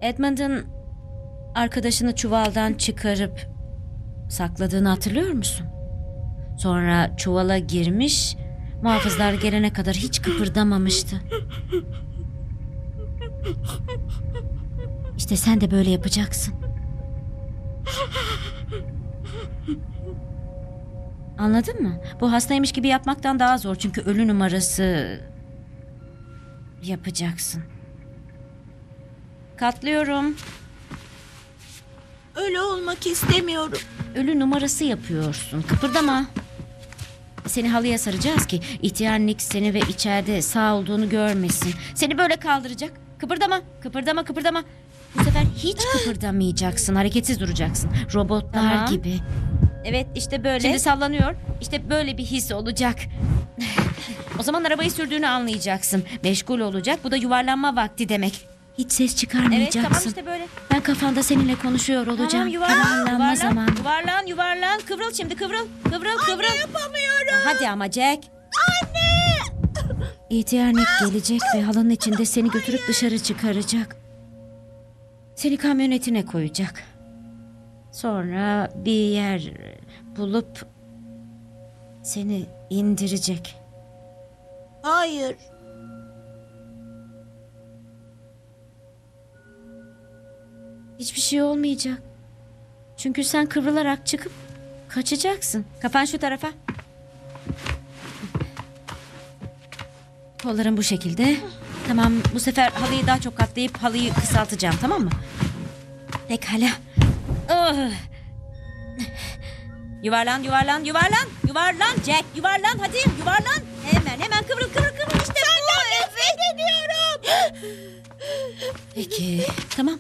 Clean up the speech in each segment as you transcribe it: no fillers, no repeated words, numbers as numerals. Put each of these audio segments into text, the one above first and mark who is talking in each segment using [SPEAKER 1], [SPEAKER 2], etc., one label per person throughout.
[SPEAKER 1] Edmund'un arkadaşını çuvaldan çıkarıp sakladığını hatırlıyor musun? Sonra çuvala girmiş, muhafızlar gelene kadar hiç kıpırdamamıştı. İşte sen de böyle yapacaksın. Anladın mı? Bu hastaymış gibi yapmaktan daha zor çünkü ölü numarası yapacaksın. Katlıyorum.
[SPEAKER 2] Öyle olmak istemiyorum.
[SPEAKER 1] Ölü numarası yapıyorsun. Kıpırdama. Seni halıya saracağız ki ihtiyar Nick seni ve içeride sağ olduğunu görmesin. Seni böyle kaldıracak. Kıpırdama, kıpırdama, kıpırdama. Bu sefer hiç kıpırdamayacaksın. Hareketsiz duracaksın. Robotlar
[SPEAKER 3] Tamam.
[SPEAKER 1] gibi.
[SPEAKER 3] Evet işte böyle.
[SPEAKER 1] Şimdi sallanıyor. İşte böyle bir his olacak. O zaman arabayı sürdüğünü anlayacaksın. Meşgul olacak. Bu da yuvarlanma vakti demek. Hiç ses
[SPEAKER 3] Evet
[SPEAKER 1] çıkarmayacaksın.
[SPEAKER 3] tamam işte böyle.
[SPEAKER 1] Ben kafanda seninle konuşuyor olacağım.
[SPEAKER 3] Tamam yuvarlan.
[SPEAKER 1] Yuvarlanma zamanı.
[SPEAKER 3] Yuvarlan yuvarlan. Kıvrıl şimdi kıvrıl. Kıvrıl kıvrıl.
[SPEAKER 2] Anne yapamıyorum.
[SPEAKER 3] Hadi ama Jack.
[SPEAKER 1] İhtiyar Nick gelecek ve halının içinde seni götürüp dışarı çıkaracak. Seni kamyonetine koyacak. Sonra bir yer bulup seni indirecek.
[SPEAKER 2] Hayır.
[SPEAKER 1] Hiçbir şey olmayacak. Çünkü sen kıvrılarak çıkıp kaçacaksın.
[SPEAKER 3] Kafan şu tarafa.
[SPEAKER 1] Kolların bu şekilde.
[SPEAKER 3] Tamam bu sefer halıyı daha çok katlayıp halıyı kısaltacağım tamam mı?
[SPEAKER 1] Pekala.
[SPEAKER 3] Ah. Yuvarlan yuvarlan yuvarlan. Yuvarlan Jack yuvarlan hadi yuvarlan. Hemen kıvrıl kıvrıl kıvrıl işte bu.
[SPEAKER 2] Nefret ediyorum.
[SPEAKER 1] Peki.
[SPEAKER 3] Tamam.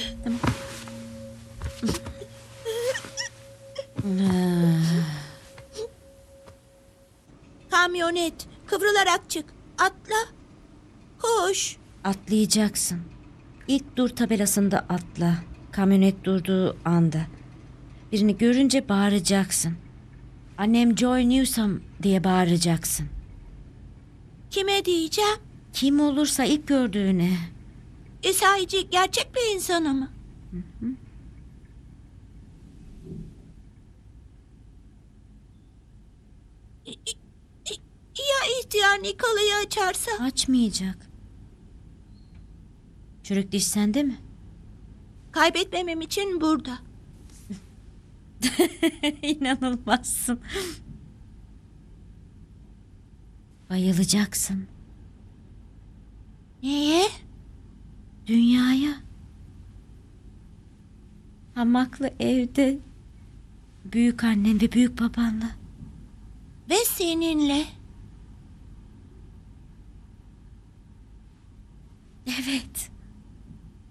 [SPEAKER 2] Kamyonet. Kıvrılarak çık. Atla. Koş.
[SPEAKER 1] Atlayacaksın. İlk dur tabelasında atla. Kamyonet durduğu anda. Birini görünce bağıracaksın. Annem Joy Newsom diye bağıracaksın.
[SPEAKER 2] Kime diyeceğim?
[SPEAKER 1] Kim olursa ilk gördüğüne.
[SPEAKER 2] Sahici gerçek bir insanı mı? Ya ihtiyar Nikola'yı açarsa?
[SPEAKER 1] Açmayacak. Çürük diş sende mi?
[SPEAKER 2] Kaybetmemem için burada.
[SPEAKER 1] İnanılmazsın. Bayılacaksın.
[SPEAKER 2] Neye?
[SPEAKER 1] Dünyaya. Hamaklı evde. Büyük annen ve büyük babanla.
[SPEAKER 2] Ve seninle.
[SPEAKER 1] Evet.